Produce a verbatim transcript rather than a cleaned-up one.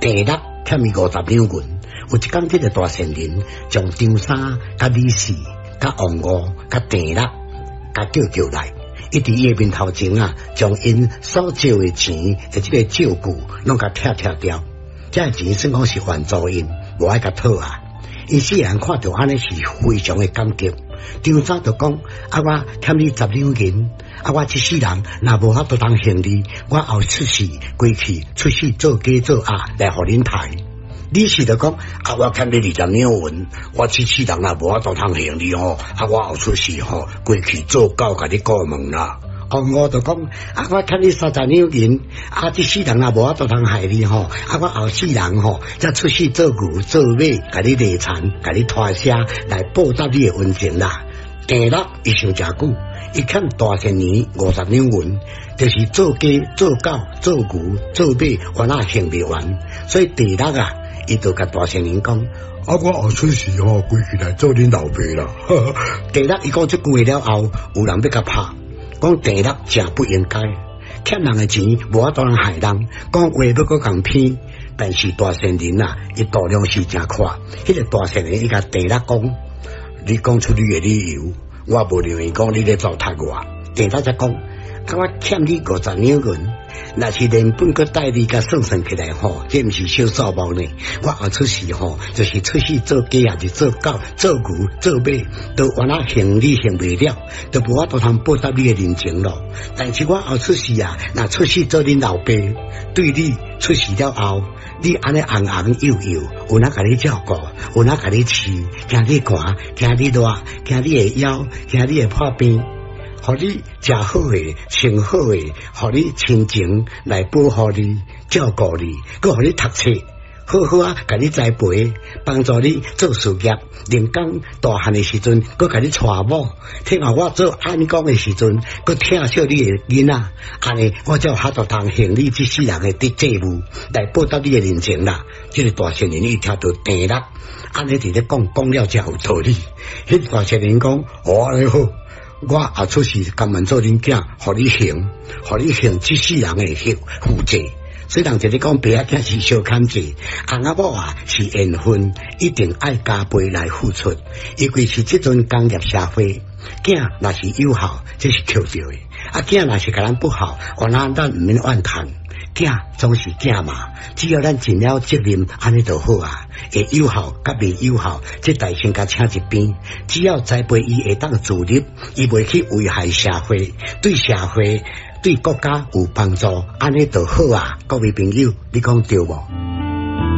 地六欠伊五十两银。有一天，这个大善人将张三、甲李四、甲王五、甲地六，甲叫叫来，伊伫伊面头前啊，将因所借的钱的这个借据，拢甲拆拆掉。这钱算讲是还租因，无爱甲讨啊。因四人看到安尼是非常的感激。张三就讲：啊，我欠你十两银，啊，我这世人若无法度当行李，我后出世归去出世做鸡做鸭来互恁刣。李四就讲：啊，我欠你二十两银，我这世人若无法度当行李吼，啊，我后出世吼归去做狗甲你过门啦。王五就讲：啊，我欠你三十两银，啊，这世人若无法度通害你吼，啊，我后世人吼则出世做牛做马，甲你犁田，甲你拖车来报答你的恩情啦。第六，伊想诚久，伊欠大善人五十两银，就是做鸡、做狗、做牛、做马，完啊行不完，所以第六啊，伊就甲大善人讲：啊，我后出世吼归去来做恁老爸啦。第六伊讲这句话了后，有人要甲拍。讲第六真不应该，欠人的钱无法度人害人，讲话要搁共骗。但是大善人啊，伊度量是真宽。迄、那个大善人伊甲第六讲，你讲出你的理由，我无认为讲你咧糟蹋我。第六才讲，啊，我欠你五十两银，若是连本搁带你甲算算起来吼，这毋是小数目呢。我后出世吼，就是出世做鸡也是做狗、做牛、做马，都原来行你行袂了，都无法度通报答你的人情咯。但是我后出世啊，若出世做恁老爸，对你出世了后，你安尼红红幼幼，有人甲你照顾，有人甲你饲，惊你寒，惊你热，惊你会枵，惊你会破病。互你食好诶，穿好诶，互你亲情来保护你、照顾你，佮互你读册，好好啊，甲你栽培，帮助你做事业。人讲大汉诶时阵，佮甲你娶某，听候我做暗工诶时阵，佮疼惜你诶囡仔，安尼我才有法度通行你这世人诶的债务，来报答你诶人情啦。这个大善人伊听到第六，安尼伫咧讲，讲了才有道理。迄大善人讲：哦，安尼好。我后出世甘愿做恁囝，互你行，互你行这世人诶负负债。虽然就是讲爸仔囝是小坎济，翁仔某啊是缘分，一定爱加倍来付出。因为是这阵工业社会，囝若是有效，这是扣着诶；啊，囝若是甲咱不好，原来咱毋免怨叹。囝总是囝嘛，只要咱尽了责任，安尼就好啊。会有效甲未有效，这大先甲请一边。只要栽培伊会当自立，伊袂去危害社会，对社会、对国家有帮助，安尼就好啊。各位朋友，你讲对无？